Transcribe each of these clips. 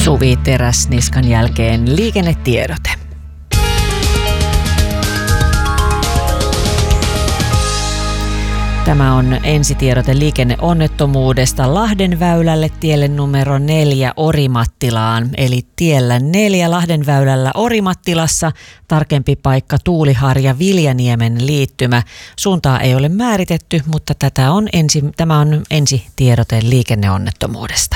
Suvi Teräsniskan jälkeen liikennetiedote. Tämä on ensitiedote liikenneonnettomuudesta Lahdenväylälle tielle numero 4 Orimattilaan. Eli tiellä 4 Lahdenväylällä Orimattilassa, tarkempi paikka Tuuliharja Viljaniemen liittymä. Suuntaa ei ole määritetty, mutta tämä on ensitiedote liikenneonnettomuudesta.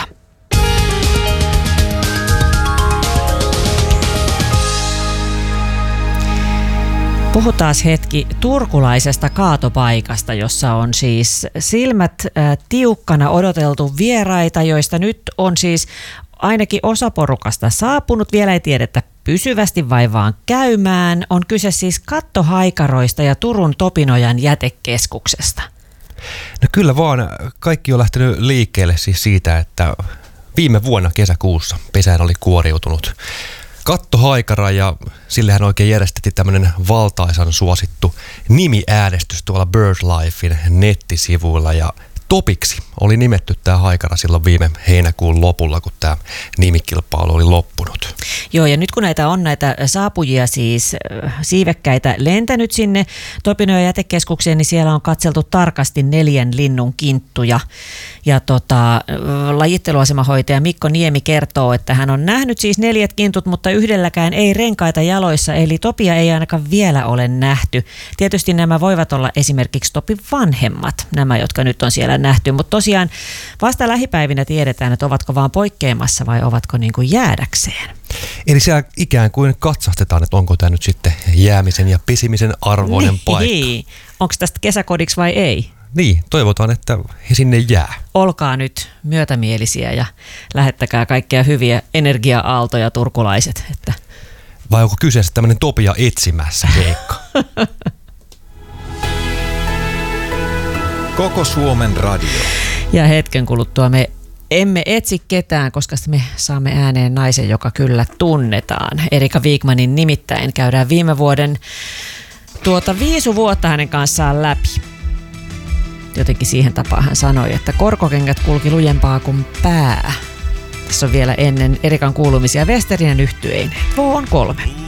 Puhutaan hetki turkulaisesta kaatopaikasta, jossa on siis silmät tiukkana odoteltu vieraita, joista nyt on siis ainakin osa porukasta saapunut. Vielä ei tiedetä pysyvästi vai vaan käymään. On kyse siis kattohaikaroista ja Turun Topinojan jätekeskuksesta. No kyllä vaan, kaikki on lähtenyt liikkeelle siis siitä, että viime vuonna kesäkuussa pesään oli kuoriutunut kattohaikara ja sillehän oikein järjestettiin tämmöinen valtaisan suosittu nimiäänestys tuolla BirdLifein nettisivuilla ja topiksi oli nimetty tämä haikara silloin viime heinäkuun lopulla, kun tämä nimikilpailu oli loppunut. Joo, ja nyt kun näitä saapujia siis siivekkäitä lentänyt sinne Topinojan jätekeskukseen, niin siellä on katseltu tarkasti 4 linnun kinttuja. Ja lajitteluasemahoitaja Mikko Niemi kertoo, että hän on nähnyt siis 4 kintut, mutta yhdelläkään ei renkaita jaloissa, eli topia ei ainakaan vielä ole nähty. Tietysti nämä voivat olla esimerkiksi topin vanhemmat, nämä jotka nyt on siellä nähty, mutta tosiaan vasta lähipäivinä tiedetään, että ovatko vaan poikkeamassa vai ovatko niin kuin jäädäkseen. Eli siellä ikään kuin katsastetaan, että onko tämä nyt sitten jäämisen ja pisimisen arvoinen paikka. Onko tästä kesäkodiksi vai ei? Niin, toivotaan, että he sinne jää. Olkaa nyt myötämielisiä ja lähettäkää kaikkea hyviä energia-aaltoja turkulaiset. Että. Vai onko kyseessä tämmöinen topia etsimässä keikka? Koko Suomen radio. Ja hetken kuluttua me emme etsi ketään, koska me saamme ääneen naisen, joka kyllä tunnetaan. Erika Wigmanin nimittäin käydään viime vuoden viisuvuotta hänen kanssaan läpi. Jotenkin siihen tapaan hän sanoi, että korkokengät kulki lujempaa kuin pää. Tässä on vielä ennen Erikan kuulumisia Westerinen yhtyeineen. Vuon 3.